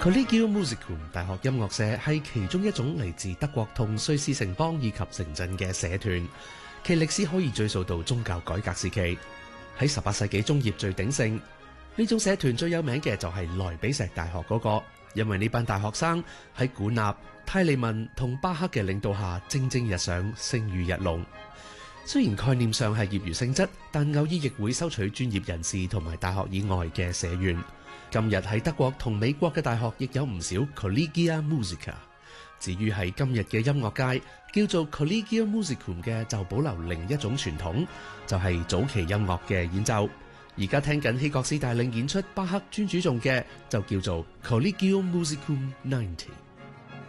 Collegium Musicum 大學音樂社係其中一種嚟自德國同瑞士城邦以及城鎮嘅社團，其歷史可以追溯到宗教改革時期。喺18世紀中葉最鼎盛，呢種社團最有名嘅就係萊比錫大學嗰個，因為呢班大學生喺古納、泰利文同巴克嘅領導下蒸蒸日上，聲譽日隆。雖然概念上係業餘性質，但偶爾亦會收取專業人士同埋大學以外嘅社員。今日喺德國同美國嘅大學亦有唔少 Collegia Musica。至於喺今日嘅音樂界叫做 Collegium Musicum 嘅，就保留另一種傳統，就係早期音樂嘅演奏。而家聽緊希格斯帶領演出巴克專主頌嘅，就叫做 Collegium Musicum 90。